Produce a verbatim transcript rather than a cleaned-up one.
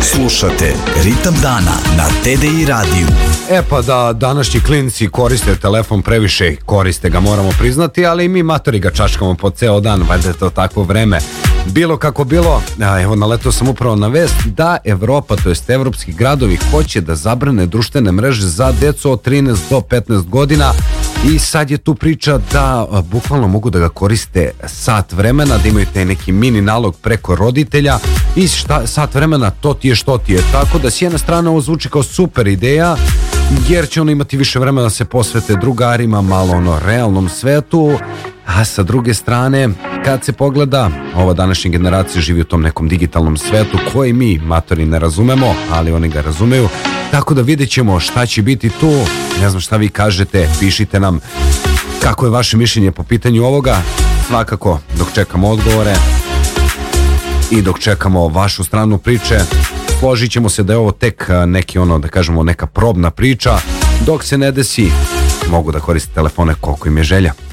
Slušate Ritam dana na T D I radiju. E pa da današnji klinci koriste telefon previše, koriste ga moramo priznati, ali i mi matori ga čačkamo po ceo dan, valjda je to takvo vreme. Bilo kako bilo, evo naletao sam upravo na vest da Evropa, to jest evropski gradovi, hoće da zabrane društvene mreže za decu od trinaest do petnaest godina i sad je tu priča da a, bukvalno mogu da ga koriste sat vremena, da imaju taj neki mini nalog preko roditelja i šta, sat vremena to ti je što ti je, tako da s jedne strane ovo zvuči kao super ideja jer će ono imati više vremena da se posvete drugarima, malo ono realnom svetu, a sa druge strane kad se pogleda, ova današnja generacija živi u tom nekom digitalnom svetu koji mi matori ne razumemo, ali oni ga razumeju, tako da vidjet ćemo šta će biti tu. Ne znam šta vi kažete, pišite nam kako je vaše mišljenje po pitanju ovoga. Svakako dok čekamo odgovore i dok čekamo vašu stranu priče, složit ćemo se da je ovo tek neki ono, da kažemo, neka probna priča. Dok se ne desi, mogu da koriste telefone koliko im je želja.